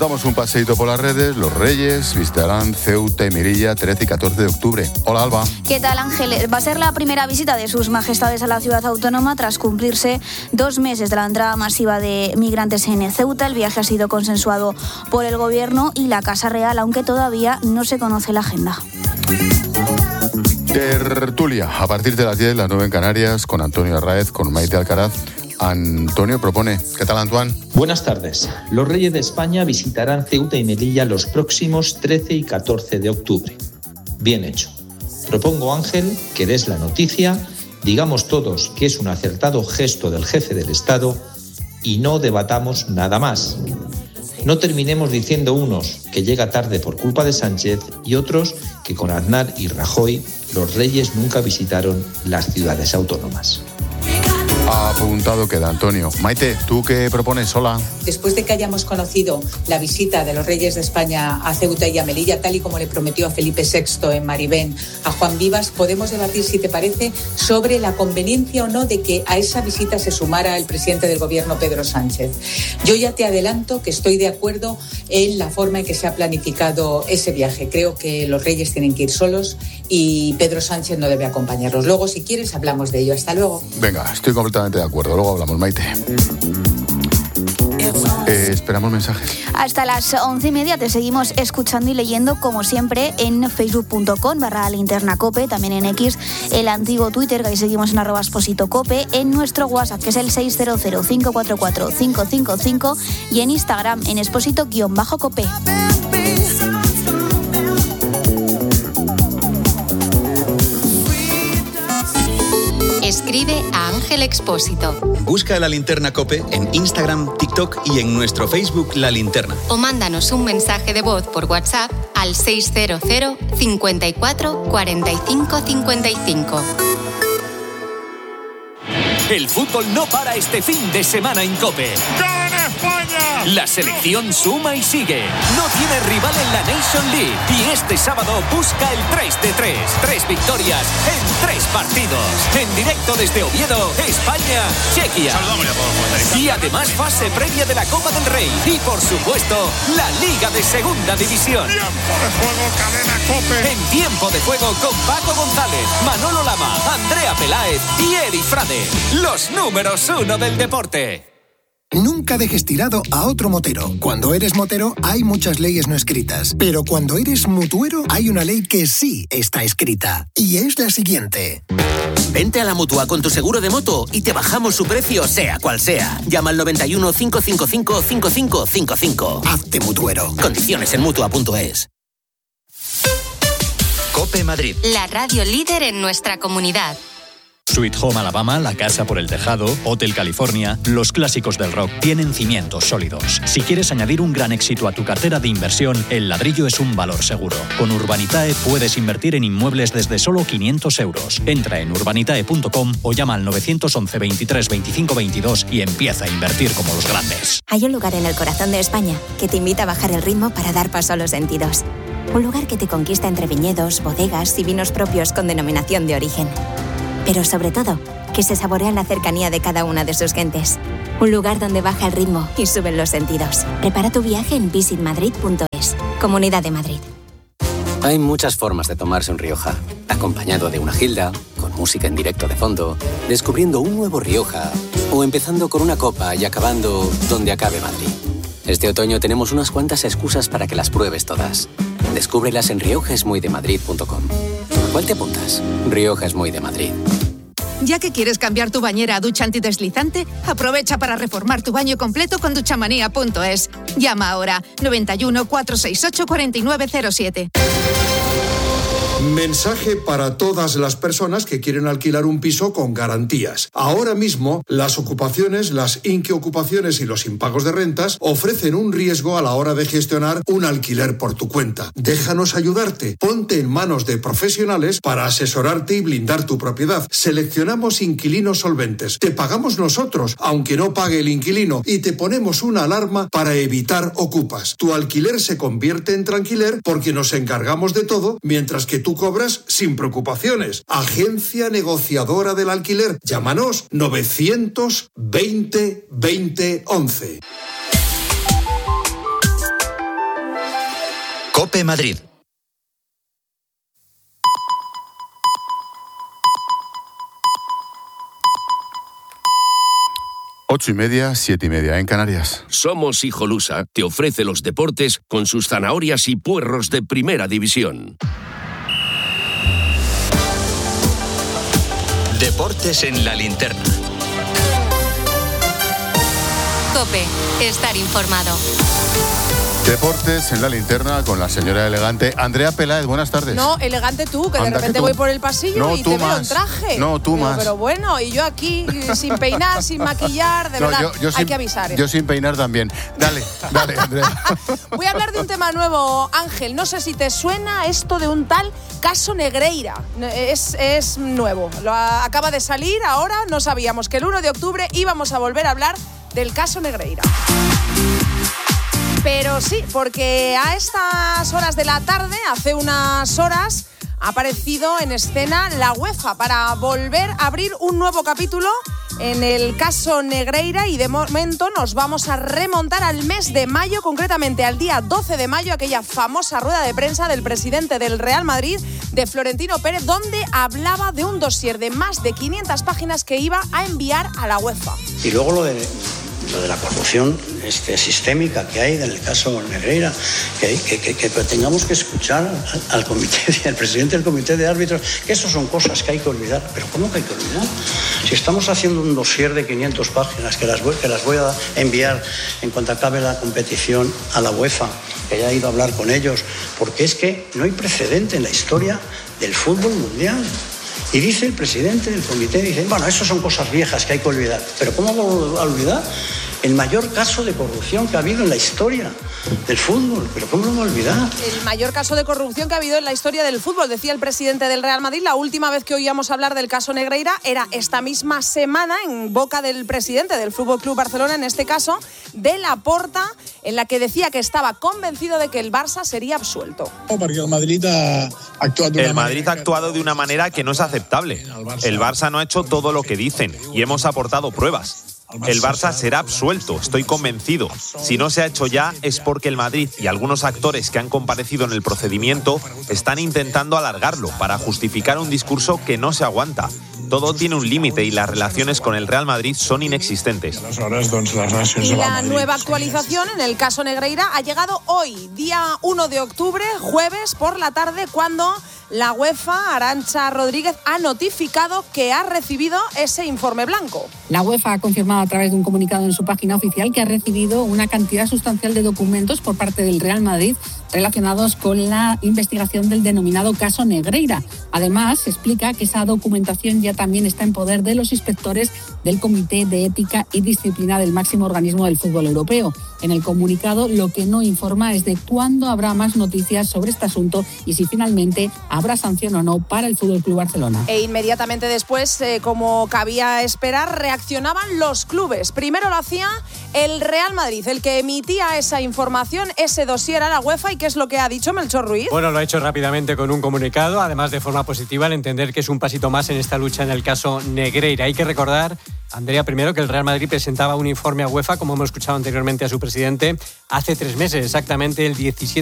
damos un paseíto por las redes. Los Reyes visitarán Ceuta y Melilla 13 y 14 de octubre. Hola, Alba. ¿Qué tal, Ángel? Va a ser la primera visita de sus majestades a la ciudad autónoma tras cumplirse 2 meses de la entrada masiva de migrantes en Ceuta. El viaje ha sido consensuado por el Gobierno y la Casa Real, aunque todavía no se conoce la agenda. Tertulia, a partir de las 10, las 9 en Canarias, con Antonio Arraez, con Maite Alcaraz. Antonio propone. ¿Qué tal, Antoine? Buenas tardes. Los Reyes de España visitarán Ceuta y Melilla los próximos 13 y 14 de octubre. Bien hecho. Propongo, Ángel, que des la noticia, digamos todos que es un acertado gesto del jefe del Estado y no debatamos nada más. No terminemos diciendo unos que llega tarde por culpa de Sánchez y otros que con Aznar y Rajoy los Reyes nunca visitaron las ciudades autónomas. Apuntado queda, Antonio. Maite, ¿tú qué propones? Hola. Después de que hayamos conocido la visita de los Reyes de España a Ceuta y a Melilla, tal y como le prometió a Felipe VI en Maribén a Juan Vivas, podemos debatir, si te parece, sobre la conveniencia o no de que a esa visita se sumara el presidente del Gobierno, Pedro Sánchez. Yo ya te adelanto que estoy de acuerdo en la forma en que se ha planificado ese viaje. Creo que los Reyes tienen que ir solos y Pedro Sánchez no debe acompañarlos. Luego, si quieres, hablamos de ello. Hasta luego. Venga, estoy completamente de acuerdo. Luego hablamos, Maite. Esperamos mensajes. Hasta las 11:30 te seguimos escuchando y leyendo, como siempre, en facebook.com/linternacope, también en X, el antiguo Twitter, que ahí seguimos en @expositocope, en nuestro WhatsApp, que es el 600-544-555, y en Instagram, en exposito_cope. Escribe a Ángel Expósito. Busca La Linterna COPE en Instagram, TikTok y en nuestro Facebook La Linterna. O mándanos un mensaje de voz por WhatsApp al 600 54 45 55. El fútbol no para este fin de semana en COPE. ¡Gana España! La selección suma y sigue. No tiene rival en la Nation League. Y este sábado busca el 3 de 3. 3 victorias en 3 partidos. En directo desde Oviedo, España, Chequia. Saludamos ya a todos los comentaristas. Y además fase previa de la Copa del Rey. Y por supuesto, la Liga de Segunda División. Tiempo de juego, cadena COPE. En tiempo de juego con Paco González, Manolo Lama, Andrea Peláez y Eri Frade. Los números 1 del deporte. Nunca dejes tirado a otro motero. Cuando eres motero hay muchas leyes no escritas, pero cuando eres mutuero hay una ley que sí está escrita, y es la siguiente. Vente a la Mutua con tu seguro de moto y te bajamos su precio sea cual sea. Llama al 91 555 5555. Hazte mutuero. Condiciones en Mutua.es. COPE Madrid. La radio líder en nuestra comunidad. Sweet Home Alabama, La Casa por el Tejado, Hotel California, los clásicos del rock tienen cimientos sólidos. Si quieres añadir un gran éxito a tu cartera de inversión, el ladrillo es un valor seguro. Con Urbanitae puedes invertir en inmuebles desde solo 500 euros. Entra en urbanitae.com o llama al 911 23 25 22 y empieza a invertir como los grandes. Hay un lugar en el corazón de España que te invita a bajar el ritmo para dar paso a los sentidos. Un lugar que te conquista entre viñedos, bodegas y vinos propios con denominación de origen. Pero sobre todo, que se saborea la cercanía de cada una de sus gentes. Un lugar donde baja el ritmo y suben los sentidos. Prepara tu viaje en visitmadrid.es. Comunidad de Madrid. Hay muchas formas de tomarse un Rioja. Acompañado de una gilda, con música en directo de fondo, descubriendo un nuevo Rioja, o empezando con una copa y acabando donde acabe Madrid. Este otoño tenemos unas cuantas excusas para que las pruebes todas. Descúbrelas en riojaesmuydemadrid.com. ¿Cuál te apuntas? Rioja es muy de Madrid. Ya que quieres cambiar tu bañera a ducha antideslizante, aprovecha para reformar tu baño completo con duchamanía.es. Llama ahora 91 468 4907. Mensaje para todas las personas que quieren alquilar un piso con garantías. Ahora mismo, las ocupaciones, las inquiocupaciones y los impagos de rentas ofrecen un riesgo a la hora de gestionar un alquiler por tu cuenta. Déjanos ayudarte. Ponte en manos de profesionales para asesorarte y blindar tu propiedad. Seleccionamos inquilinos solventes. Te pagamos nosotros, aunque no pague el inquilino, y te ponemos una alarma para evitar ocupas. Tu alquiler se convierte en tranquiler porque nos encargamos de todo, mientras que tú cobras sin preocupaciones. Agencia negociadora del alquiler. Llámanos 920 20 11. COPE Madrid. Ocho y media, 7:30 en Canarias. Somos Hijolusa, te ofrece los deportes con sus zanahorias y puerros de primera división. Deportes en la linterna. COPE, estar informado. Deportes en la linterna con la señora elegante Andrea Peláez. Buenas tardes. No, elegante tú, que de repente voy por el pasillo y te veo en traje. No, tú más. Pero bueno, y yo aquí sin peinar, sin maquillar, de verdad, hay que avisar. Yo sin peinar también. Dale, Andrea. Voy a hablar de un tema nuevo, Ángel. No sé si te suena esto de un tal caso Negreira. Es nuevo. Acaba de salir ahora. No sabíamos que el 1 de octubre íbamos a volver a hablar del caso Negreira. Pero sí, porque a estas horas de la tarde, hace unas horas, ha aparecido en escena la UEFA para volver a abrir un nuevo capítulo en el caso Negreira, y de momento nos vamos a remontar al mes de mayo, concretamente al día 12 de mayo, aquella famosa rueda de prensa del presidente del Real Madrid, de Florentino Pérez, donde hablaba de un dossier de más de 500 páginas que iba a enviar a la UEFA. Y luego lo de la corrupción sistémica que hay en el caso Negreira, que tengamos que escuchar al presidente del comité de árbitros, que eso son cosas que hay que olvidar. Pero ¿cómo que hay que olvidar? Si estamos haciendo un dossier de 500 páginas que las voy a enviar en cuanto acabe la competición a la UEFA, que haya ido a hablar con ellos, porque es que no hay precedente en la historia del fútbol mundial. Y dice el presidente del comité, dice, bueno, eso son cosas viejas que hay que olvidar. Pero ¿cómo vamos a olvidar el mayor caso de corrupción que ha habido en la historia del fútbol? ¿Pero cómo lo vamos a olvidar? El mayor caso de corrupción que ha habido en la historia del fútbol, decía el presidente del Real Madrid. La última vez que oíamos hablar del caso Negreira era esta misma semana, en boca del presidente del Fútbol Club Barcelona, en este caso, de Laporta, en la que decía que estaba convencido de que el Barça sería absuelto. Porque el Madrid ha actuado de una manera que no es aceptable. El Barça no ha hecho todo lo que dicen y hemos aportado pruebas. El Barça será absuelto, estoy convencido. Si no se ha hecho ya es porque el Madrid y algunos actores que han comparecido en el procedimiento están intentando alargarlo para justificar un discurso que no se aguanta. Todo tiene un límite y las relaciones con el Real Madrid son inexistentes. Y la nueva actualización en el caso Negreira ha llegado hoy, día 1 de octubre, jueves por la tarde, cuando la UEFA, Arantxa Rodríguez, ha notificado que ha recibido ese informe blanco. La UEFA ha confirmado a través de un comunicado en su página oficial que ha recibido una cantidad sustancial de documentos por parte del Real Madrid relacionados con la investigación del denominado caso Negreira. Además, se explica que esa documentación ya también está en poder de los inspectores del Comité de Ética y Disciplina del máximo organismo del fútbol europeo. En el comunicado, lo que no informa es de cuándo habrá más noticias sobre este asunto y si finalmente habrá sanción o no para el Fútbol Club Barcelona. E inmediatamente después, como cabía esperar, reaccionaban los clubes. Primero lo hacía el Real Madrid, el que emitía esa información, ese dossier a la UEFA. ¿Y qué es lo que ha dicho Melchor Ruiz? Bueno, lo ha hecho rápidamente con un comunicado, además de forma positiva, al entender que es un pasito más en esta lucha en el caso Negreira. Hay que recordar, Andrea, primero que el Real Madrid presentaba un informe a UEFA, como hemos escuchado anteriormente a su presidente, hace 3 meses, exactamente el 17